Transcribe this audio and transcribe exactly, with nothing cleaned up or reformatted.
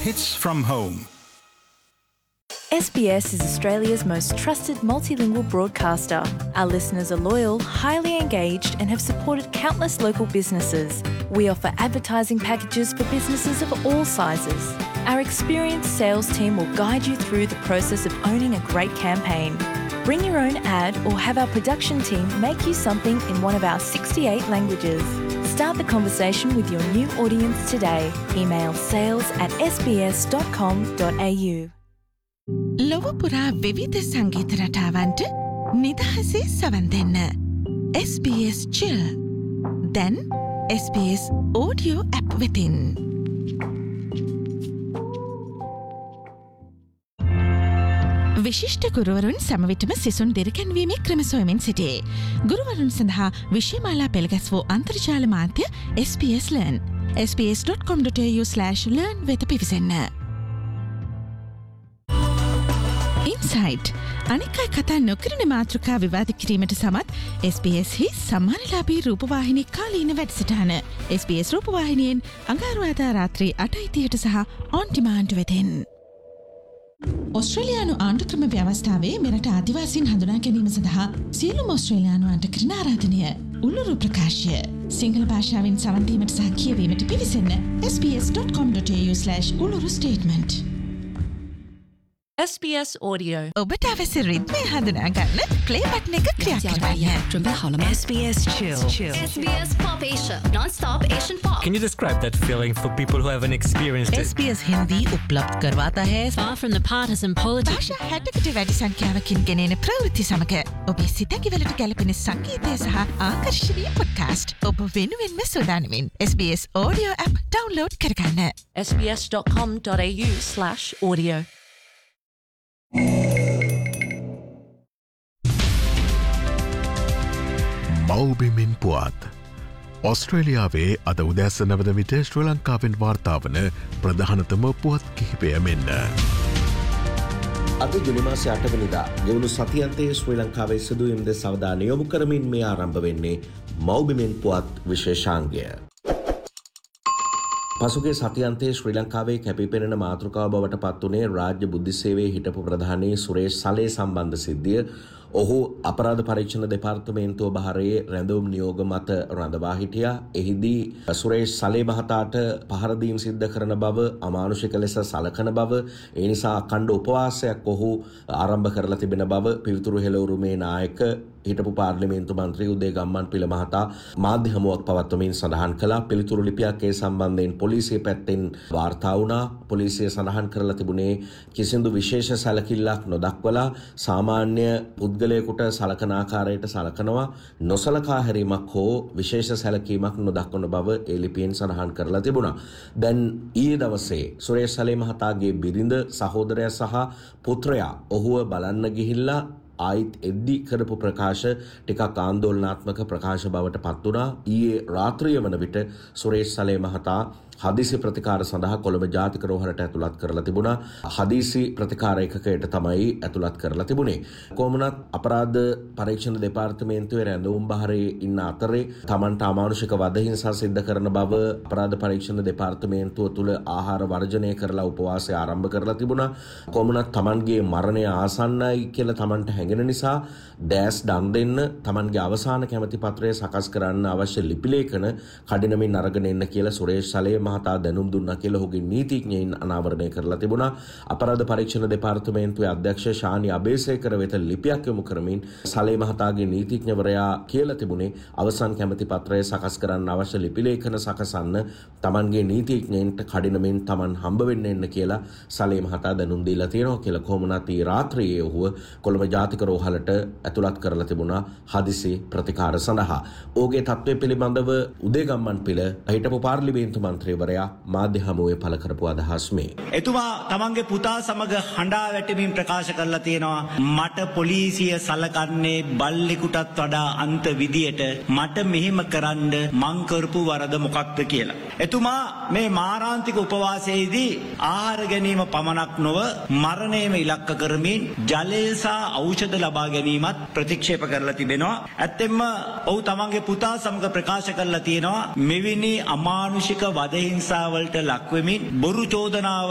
Hits from home. S B S is Australia's most trusted multilingual broadcaster. Our listeners are loyal, highly engaged, and have supported countless local businesses. We offer advertising packages for businesses of all sizes. Our experienced sales team will guide you through the process of owning a great campaign. Bring your own ad or have our production team make you something in one of our sixty-eight languages. Start the conversation with your new audience today. Email sales at s b s dot com dot a u. ලොව පුරා විවිධ සංගීත රටාවන්ට නිදහසේ සවන් දෙන්න. S B S Chill. දැන් S B S Audio app වෙතින්. විශිෂ්ට ගුරුවරුන් සමවිතම සිසුන් දිරිකැන්වීමේ ක්‍රම සොයමින් සිටේ. ගුරුවරුන් සඳහා විෂයමාලා පෙළගැස්වූ අන්තර්ජාල මාධ්‍ය S B S Learn. s b s dot com dot a u slash learn වෙත පිවිසන්න. ඉන්සයිට් අනික් අය කතා නොකරන මාතෘකා විවාද කිරීමට සමත් S B S හි සම්මානලාභී රූපවාහිනී කාලීන වැඩසටහන S B S රූපවාහිනියෙන් අඟහරුවාදා රාත්‍රී අටයි තිහට සහ ඔන් ඩිමාන්ඩ් වෙතින්. ඔස්ට්‍රේලියානු ආණ්ඩුක්‍රම ව්‍යවස්ථාවේ මෙරට ආදිවාසීන් හඳුනා ගැනීම සඳහා සියලුම ඔස්ට්‍රේලියානුවන්ට කරන ආරාධනය උළුරු ප්‍රකාශය සිංහල භාෂාවෙන් සවන් දීමට සහ කියවීමට පිවිසන්න s b s dot com dot a u slash uluru statement. S B S Audio. ඔබට අවශ්‍ය රිද්මය හඳුනා ගන්න ප්ලේ බටන් එක ක්‍රියා කරන්න. S B S Chill. Chill. S B S Pop Asia. Non-stop Asian pop. Can you describe that feeling for people who haven't experienced it? S B S Hindi उपलब्ध करवाता है Far from the partisan politics. භාෂා හැටකට වැඩි සංඛ්‍යාවකින් ගෙනෙන ප්‍රවෘත්ති සමග ඔබේ සිතැඟිවලට ගැලපෙන සංගීතය සහ ආකර්ශනීය පොඩ්කාස්ට් ඔබ වෙනුවෙන්ම සූදානමින් S B S Audio app download කරගන්න. s b s dot com dot a u slash audio. මව්බිමින් පුවත් ඔස්ට්‍රේලියාවේ අද උදැස්ස නවද විට ශ්‍රී ලංකාවෙන් වාර්තාවන ප්‍රධානතම පුවත් කිහිපය මෙන්න. අද ජුනි මාසයේ අටවැනිදා ගෙවුණු සතියන්තයේ ශ්‍රී ලංකාවේ සිදුවීම් දෙස අවධානය යොමු කරමින් මේ ආරම්භ වෙන්නේ මව්බිමින් පුවත් විශේෂාංගය. පසුගේ සතියන්තයේ ශ්‍රී ලංකාවේ කැපිපෙනෙන මාතෘකාව බවට පත් වුණේ රාජ්‍ය බුද්ධි සේවයේ හිටපු ප්‍රධානී සුරේෂ් සලේ සම්බන්ධ සිද්ධිය. ඔහු අපරාධ පරීක්ෂණ දෙපාර්තමේන්තුව බහරයේ රැඳවුම් නියෝග මත රඳවා හිටියා. එහිදී සුරේෂ් සලේ මහතාට පහර දීම් සිද්ධ කරන බව අමානුෂික ලෙස සලකන බව, ඒ නිසා අඛණ්ඩ උපවාසයක් ඔහු ආරම්භ කරලා තිබෙන බව පිවිතුරු හෙළවුරුමේ නායක හිටපු පාර්ලිමේන්තු මන්ත්‍රී උදේ ගම්මන්පිල මහතා මාධ්‍ය හමුවක් පවත්වමින් සඳහන් කළා. පිළිතුරු ලිපියක් ඒ සම්බන්ධයෙන් පොලිසිය පැත්තෙන් වාර්තා වුණා. පොලිසිය සඳහන් කරලා තිබුණේ කිසිදු විශේෂ සැලකිල්ලක් නොදක්වලා සාමාන්‍ය පුද්ගලයෙකුට සලකන ආකාරයට සලකනවා, නොසලකා හැරීමක් හෝ විශේෂ සැලකීමක් නොදක්වන බව ඒ ලිපියෙන් සඳහන් කරලා තිබුණා. දැන් ඊයේ දවසේ සුරේෂ් සලේ මහතාගේ බිරිඳ, සහෝදරයා සහ පුත්‍රයා ඔහුව බලන්න ගිහිල්ලා ආයිත් එද්දි කරපු ප්‍රකාශ ටිකක් ආందోලනාත්මක ප්‍රකාශ බවට පත් වුණා. ඊයේ රාත්‍රිය වන විට සුරේෂ් සලේ මහතා හදිසි ප්‍රතිකාර සඳහා කොළඹ ජාතික රෝහලට ඇතුළත් කරලා තිබුණා. හදිසි ප්‍රතිකාර ඒකකයට තමයි ඇතුළත් කරලා තිබුණේ. කොහොමනත් අපරාධ පරීක්ෂණ දෙපාර්තමේන්තුවේ රැඳවුම් බහරේ ඉන්න අතරේ තමන්ට අමානුෂික වදහිංසා සිද්ධ කරන බව අපරාධ පරීක්ෂණ දෙපාර්තමේන්තුව තුළ ආහාර වර්ජනය කරලා උපවාසය ආරම්භ කරලා තිබුණා. කොහොමනත් තමන්ගේ මරණය ආසන්නයි කියලා තමන්ට හැඟෙන නිසා ඩෑස් දන් දෙන්න තමන්ගේ අවසාන කැමැති පත්‍රය සකස් කරන්න අවශ්‍ය ලිපි ලේඛන කඩිනමින් අරගෙන එන්න කියලා සුරේෂ් සලේ මහතා දැනුම් දුන්නා කියලා ඔහුගේ නීතිඥයින් අනාවරණය කරලා තිබුණා. අපරාධ පරීක්ෂණ දෙපාර්තමේන්තුවේ අධ්‍යක්ෂ ශානි අබේසේකර වෙත ලිපියක් යොමු කරමින් සලේ මහතාගේ නීතිඥවරයා කියලා තිබුණේ අවසන් කැමැති පත්‍රය සකස් කරන්න අවශ්‍ය ලිපි ලේඛන සකසන්න තමන්ගේ නීතිඥයින්ට කඩිනමින් තමන් හම්බ වෙන්න එන්න කියලා සලේ මහතා දැනුම් දීලා තියෙනවා කියලා. කොහොමනත් ඊ රාත්‍රියේ ඔහුව කොළඹ ජාතික රෝහලට ඇතුළත් කරලා තිබුණා හදිසි ප්‍රතිකාර සඳහා. ඔහුගේ තත්ත්වය පිළිබඳව උදේ ගම්මන්පිල හිටපු පාර්ලිමේන්තු මන්ත්‍රීවරයා මාධ්‍ය හමුවේ පළ කරපු අදහස් මේ. එතුමා තමන්ගේ පුතා සමග හඬා වැටෙමින් ප්‍රකාශ කරලා තියෙනවා මට පොලිසිය සලකන්නේ බල්ලෙකුටත් වඩා අන්ත විදියට මට මෙහෙම කරන්න මං කරපු වරද මොකක්ද කියලා. එතුමා මේ මාරාන්තික උපවාසයේදී ආහාර ගැනීම පමණක් නොව මරණයම ඉලක්ක කරමින් ජලය සහ ඖෂධ ලබා ගැනීමත් ප්‍රතික්ෂේප කරලා තිබෙනවා. ඇත්තෙන්ම ඔහු තමන්ගේ පුතා සමග ප්‍රකාශ කරලා තියෙනවා මෙවැනි අමානුෂික වදහිංසාවලට ලක්වෙමින් බොරු චෝදනාව